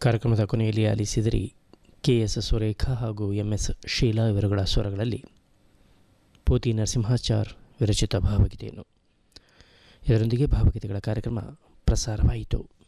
ಕಾರ್ಯಕ್ರಮದ ಕೊನೆಯಲ್ಲಿ ಆಲಿಸಿದಿರಿ ಕೆ.ಎಸ್. ಸುರೇಖಾ ಹಾಗೂ ಎಂ.ಎಸ್. ಶೀಲಾ ಇವರುಗಳ ಸ್ವರಗಳಲ್ಲಿ ಪೋತಿ ನರಸಿಂಹಾಚಾರ್ ವಿರಚಿತ ಭಾವಗೀತೆಯನ್ನು. ಇದರೊಂದಿಗೆ ಭಾವಗೀತೆಗಳ ಕಾರ್ಯಕ್ರಮ ಪ್ರಸಾರವಾಯಿತು.